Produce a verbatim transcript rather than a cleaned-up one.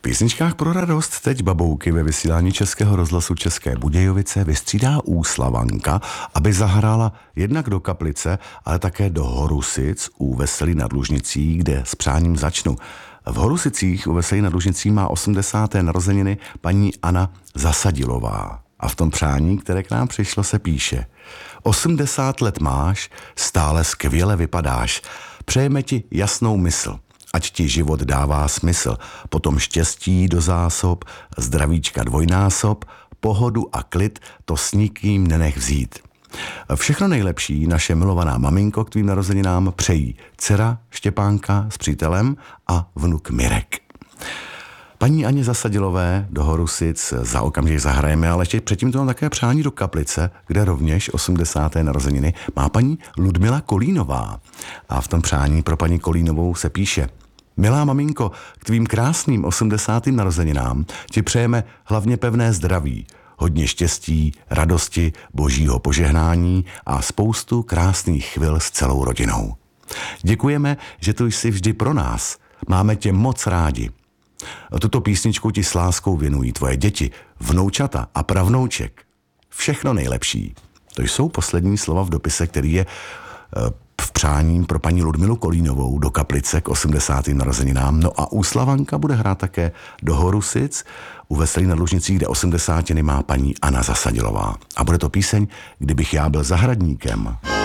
písničkách pro radost teď babouky ve vysílání Českého rozhlasu České Budějovice vystřídá Úslavanka, aby zahrála jednak do Kaplice, ale také do Horusic u Veselí nad Lužnicí, kde s přáním začnu. V Horusicích u Veselí nad Lužnicí má osmdesáté narozeniny paní Anna Zasadilová. A v tom přání, které k nám přišlo, se píše: osmdesát let máš, stále skvěle vypadáš, přejeme ti jasnou mysl, ať ti život dává smysl, potom štěstí do zásob, zdravíčka dvojnásob, pohodu a klid to s nikým nenech vzít. Všechno nejlepší naše milovaná maminko k tvým narozeninám přejí dcera Štěpánka s přítelem a vnuk Mirek. Paní Aně Zasadilové do Horusic za okamžik zahrajeme, ale ještě předtím to mám také přání do Kaplice, kde rovněž osmdesáté narozeniny má paní Ludmila Kolínová. A v tom přání pro paní Kolínovou se píše: milá maminko, k tvým krásným osmdesátým narozeninám ti přejeme hlavně pevné zdraví, hodně štěstí, radosti, božího požehnání a spoustu krásných chvil s celou rodinou. Děkujeme, že tu jsi vždy pro nás. Máme tě moc rádi. Tuto písničku ti s láskou věnují tvoje děti, vnoučata a pravnouček. Všechno nejlepší. To jsou poslední slova v dopise, který je v přáním pro paní Ludmilu Kolínovou do Kaplice k osmdesátým narozeninám. No a Úslavanka bude hrát také do Horusic u Veselí nad Lužnicí, kde osmdesátiny má paní Anna Zasadilová. A bude to píseň Kdybych já byl zahradníkem.